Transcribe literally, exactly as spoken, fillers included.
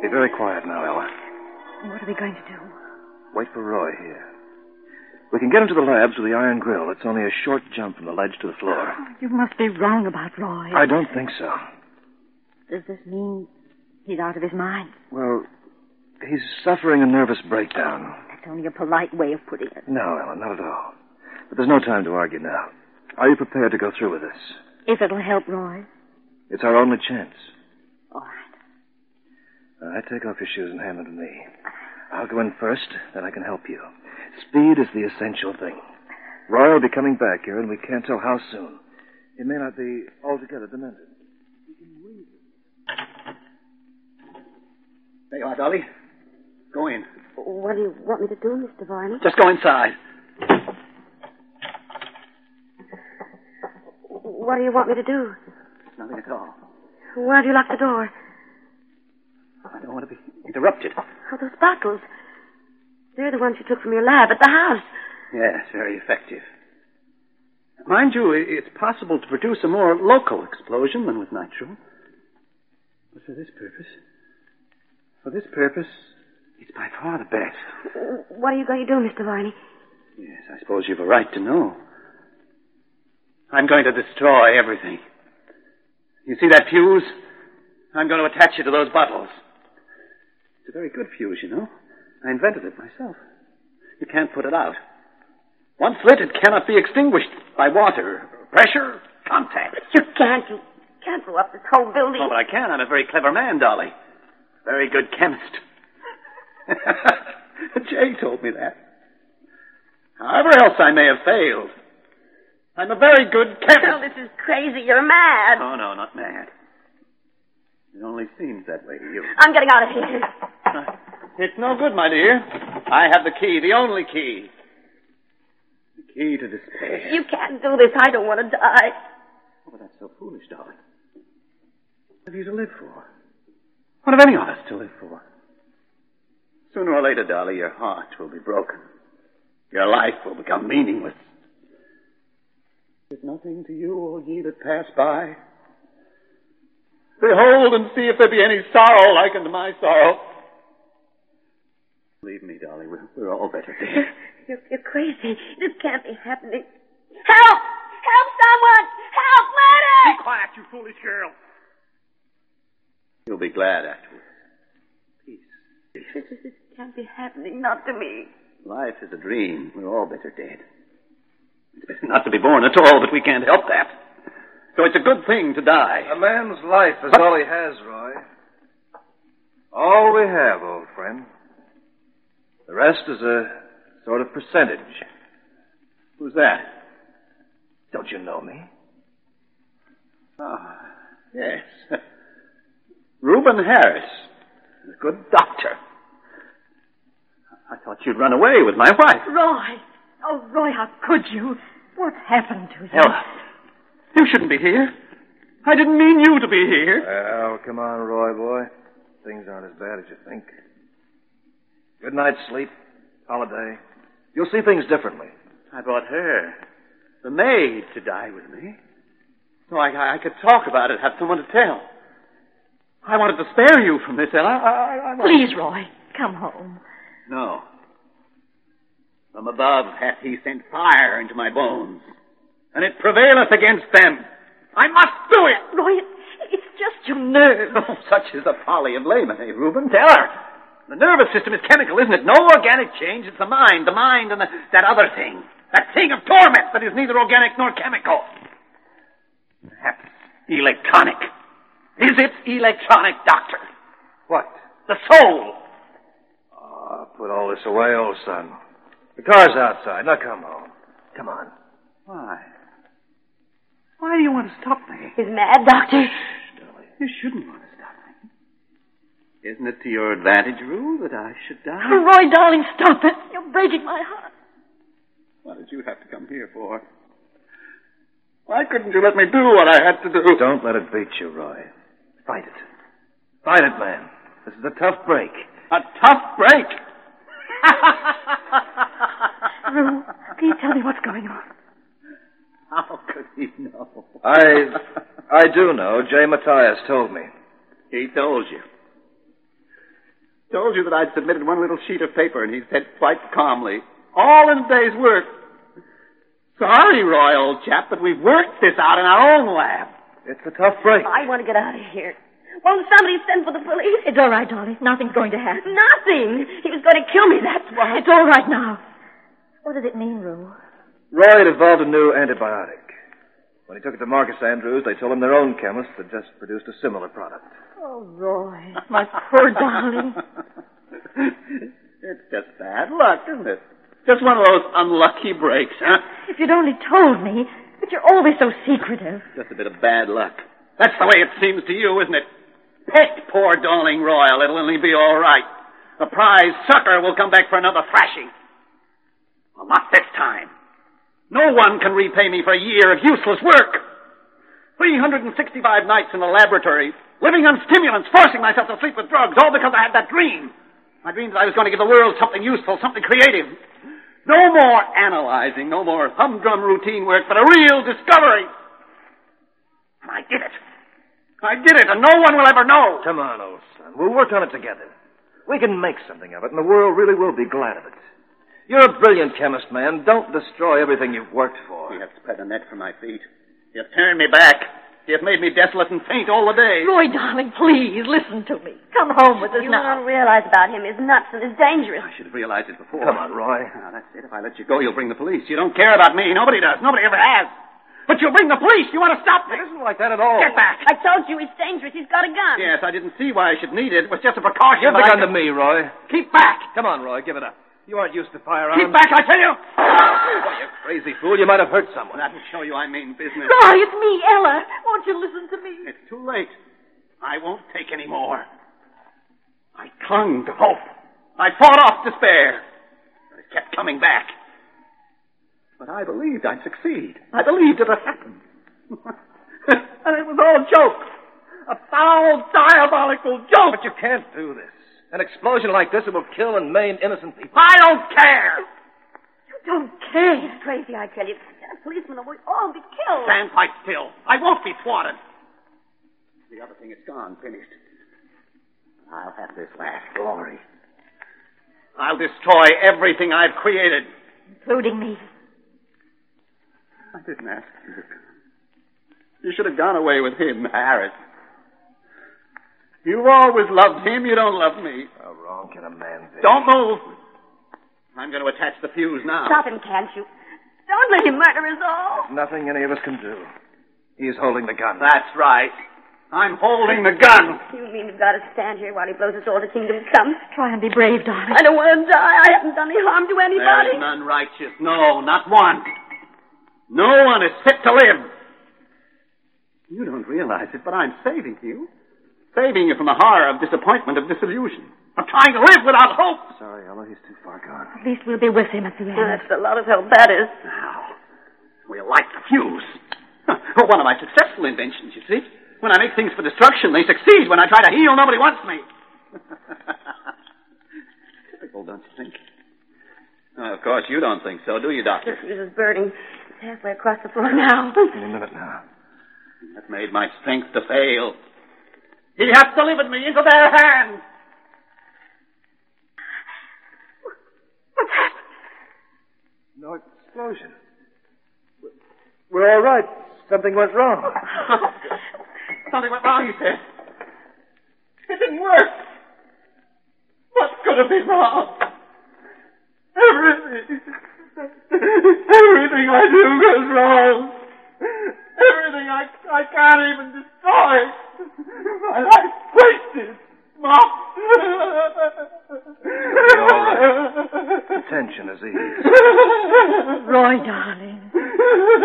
Be very quiet now, Ella. What are we going to do? Wait for Roy here. We can get him to the labs with the iron grill. It's only a short jump from the ledge to the floor. Oh, you must be wrong about Roy. I don't think so. Does this mean he's out of his mind? Well, he's suffering a nervous breakdown. That's only a polite way of putting it. No, Ella, not at all. But there's no time to argue now. Are you prepared to go through with this? If it'll help Roy. It's our only chance. All right. All right, take off your shoes and hand them to me. I'll go in first, then I can help you. Speed is the essential thing. Roy will be coming back here, and we can't tell how soon. He may not be altogether demented. There you are, Dolly. Go in. What do you want me to do, Mister Varney? Just go inside. What do you want me to do? Nothing at all. Why do you lock the door? I don't want to be interrupted. Oh, those bottles. They're the ones you took from your lab at the house. Yes, very effective. Mind you, it's possible to produce a more local explosion than with nitro. But for this purpose, for this purpose, it's by far the best. What are you going to do, Mister Varney? Yes, I suppose you've a right to know. I'm going to destroy everything. You see that fuse? I'm going to attach it to those bottles. It's a very good fuse, you know. I invented it myself. You can't put it out. Once lit, it cannot be extinguished by water, pressure, contact. You can't. You can't blow up this whole building. Oh, but I can. I'm a very clever man, Dolly. Very good chemist. Jay told me that. However else I may have failed, I'm a very good chemist. Oh, this is crazy. You're mad. Oh, no, not mad. It only seems that way to you. I'm getting out of here. Uh, it's no good, my dear. I have the key, the only key. The key to despair. You can't do this. I don't want to die. Oh, but that's so foolish, darling. What have you to live for? What have any of us to live for? Sooner or later, Dolly, your heart will be broken. Your life will become meaningless. Is nothing to you, O ye that pass by? Behold and see if there be any sorrow like unto my sorrow. Leave me, Dolly. We're, we're all better dead. You're, you're crazy. This can't be happening. Help! Help someone! Help! Murder! Be quiet, you foolish girl. You'll be glad afterwards. Peace. This, this can't be happening. Not to me. Life is a dream. We're all better dead. It's better not to be born at all, but we can't help that. So it's a good thing to die. A man's life is What? all he has, Roy. All we have, old friend. The rest is a sort of percentage. Who's that? Don't you know me? Ah, yes. Reuben Harris. A good doctor. I thought you'd run away with my wife. Roy! Oh, Roy, how could you? What happened to you? Ella, you shouldn't be here. I didn't mean you to be here. Well, come on, Roy, boy. Things aren't as bad as you think. Good night's sleep, holiday. You'll see things differently. I brought her, the maid, to die with me. So I, I could talk about it, have someone to tell. I wanted to spare you from this, Ella. I, I, I Please, Roy, come home. No. From above hath he sent fire into my bones, and it prevaileth against them. I must do it! Roy, it's just your nerves. Oh, such is the folly of laymen, eh, Reuben? Tell her. The nervous system is chemical, isn't it? No organic change. It's the mind, the mind and the, that other thing. That thing of torment that is neither organic nor chemical. Perhaps electronic. Is it electronic, Doctor? What? The soul. Oh, put all this away, old son. The car's outside. Now come home. Come on. Why? Why do you want to stop me? He's mad, Doctor. You shouldn't want to stop me. Isn't it to your advantage, Rue, that I should die? Oh, Roy, darling, stop it. You're breaking my heart. What did you have to come here for? Why couldn't you let me do what I had to do? Don't let it beat you, Roy. Fight it. Fight it, man. This is a tough break. A tough break? Rue, can you tell me what's going on? How could he know? I I do know. Jay Matthias told me. He told you. Told you that I'd submitted one little sheet of paper, and he said quite calmly, all in a day's work. Sorry, Roy, old chap, but we've worked this out in our own lab. It's a tough break. I want to get out of here. Won't somebody send for the police? It's all right, Dolly. Nothing's going to happen. Nothing. He was going to kill me, that's why. It's all right now. What does it mean, Rue? Roy had evolved a new antibiotic. When he took it to Marcus Andrews, they told him their own chemist had just produced a similar product. Oh, Roy, my poor darling. It's just bad luck, isn't it? Just one of those unlucky breaks, huh? If you'd only told me. But you're always so secretive. Just a bit of bad luck. That's the way it seems to you, isn't it? Pet poor darling Royal. It'll only be all right. The prize sucker will come back for another thrashing. Well, not this time. No one can repay me for a year of useless work. three hundred sixty-five nights in the laboratory, living on stimulants, forcing myself to sleep with drugs, all because I had that dream. My dream that I was going to give the world something useful, something creative. No more analyzing, no more humdrum routine work, but a real discovery. And I did it. I did it, and no one will ever know. Come on, old son. We'll work on it together. We can make something of it, and the world really will be glad of it. You're a brilliant chemist, man. Don't destroy everything you've worked for. You have spread a net for my feet. You've turned me back. You've made me desolate and faint all the day. Roy, darling, please, listen to me. Come home with us You now. don't realize about him. He's nuts and he's dangerous. I should have realized it before. Come on, Roy. Now, that's it. If I let you go, you'll bring the police. You don't care about me. Nobody does. Nobody ever has. But you'll bring the police. You want to stop me. It isn't like that at all. Get back. I told you he's dangerous. He's got a gun. Yes, I didn't see why I should need it. It was just a precaution. Give the but I gun to could- me, Roy. Keep back. Come on, Roy. Give it up. You aren't used to firearms. Keep back, I tell you. Why, you crazy fool. You might have hurt someone. That'll show you I mean business. Roy, it's me, Ella. Won't you listen to me? It's too late. I won't take any more. I clung to hope. I fought off despair. But it kept coming back. But I believed I'd succeed. I believed it would happen. And it was all a joke. A foul, diabolical joke. But you can't do this. An explosion like this, it will kill and maim innocent people. I don't care. You don't care. He's crazy, I tell you. A policeman will all be killed. Stand quite still. I won't be thwarted. The other thing is gone, finished. I'll have this last glory. I'll destroy everything I've created. Including me. I didn't ask you to come. You should have gone away with him, Harris. You've always loved him. You don't love me. How wrong can a man be? Don't move. I'm going to attach the fuse now. Stop him, can't you? Don't let him murder us all. There's nothing any of us can do. He's holding the gun. That's right. I'm holding the gun. You mean we've got to stand here while he blows us all to kingdom come? Try and be brave, darling. I don't want to die. I haven't done any harm to anybody. There's none righteous. No, not one. No one is fit to live. You don't realize it, but I'm saving you. Saving you from the horror of disappointment, of disillusion. Of trying to live without hope. Sorry, Ella, he's too far gone. At least we'll be with him at the end. That's a lot of help, that is. Now, we'll light the fuse. Huh, one of my successful inventions, you see. When I make things for destruction, they succeed. When I try to heal, nobody wants me. Typical, don't you think? Oh, of course, you don't think so, do you, Doctor? The fuse is burning. It's halfway across the floor now. Any minute now. That made my strength to fail. He has delivered me into their hands. What's happened? No explosion. We're all right. Something went wrong. Something went wrong, he said. It didn't work. What could have been wrong? Everything. Everything I do goes wrong. Everything I, I can't even destroy. My life's wasted. Mom. You're all right. The tension is eased. Roy, darling.